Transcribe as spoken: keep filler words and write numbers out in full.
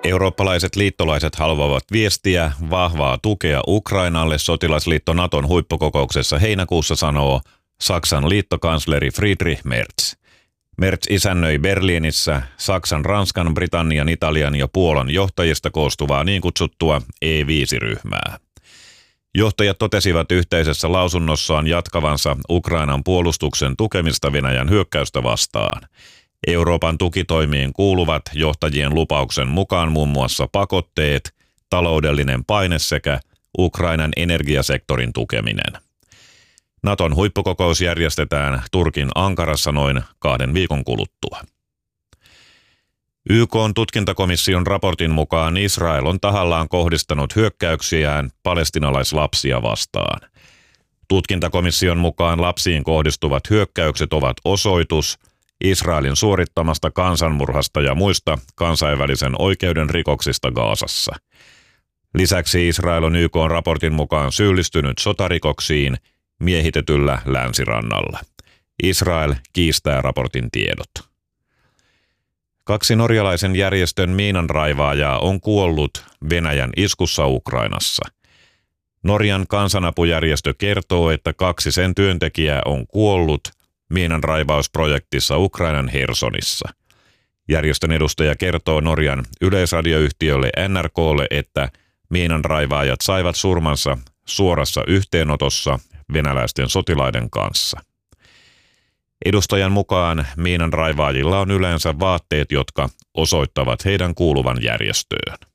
Eurooppalaiset liittolaiset haluavat viestiä vahvaa tukea Ukrainalle, sotilasliitto Naton huippukokouksessa heinäkuussa sanoo Saksan liittokansleri Friedrich Merz. Merz isännöi Berliinissä Saksan, Ranskan, Britannian, Italian ja Puolan johtajista koostuvaa niin kutsuttua E viisi ryhmää. Johtajat totesivat yhteisessä lausunnossaan jatkavansa Ukrainan puolustuksen tukemista Venäjän hyökkäystä vastaan. Euroopan tukitoimiin kuuluvat johtajien lupauksen mukaan muun muassa pakotteet, taloudellinen paine sekä Ukrainan energiasektorin tukeminen. Naton huippukokous järjestetään Turkin Ankarassa noin kahden viikon kuluttua. Y K:n tutkintakomission raportin mukaan Israel on tahallaan kohdistanut hyökkäyksiään palestinalaislapsia vastaan. Tutkintakomission mukaan lapsiin kohdistuvat hyökkäykset ovat osoitus Israelin suorittamasta kansanmurhasta ja muista kansainvälisen oikeuden rikoksista Gazassa. Lisäksi Israel on Y K:n raportin mukaan syyllistynyt sotarikoksiin miehitetyllä länsirannalla. Israel kiistää raportin tiedot. Kaksi norjalaisen järjestön miinanraivaajaa on kuollut Venäjän iskussa Ukrainassa. Norjan kansanapujärjestö kertoo, että kaksi sen työntekijää on kuollut miinanraivausprojektissa Ukrainan Hersonissa. Järjestön edustaja kertoo Norjan yleisradioyhtiölle N R K:lle, että miinanraivaajat saivat surmansa suorassa yhteenotossa venäläisten sotilaiden kanssa. Edustajan mukaan miinanraivaajilla on yleensä vaatteet, jotka osoittavat heidän kuuluvan järjestöön.